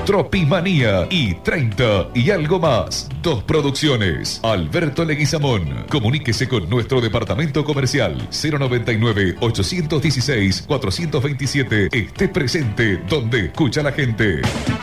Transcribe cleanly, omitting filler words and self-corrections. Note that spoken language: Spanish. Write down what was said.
Tropimanía y 30 y algo más. 2 producciones. Alberto Leguizamón. Comuníquese con nuestro departamento comercial 099-816-427. Esté presente donde escucha la gente.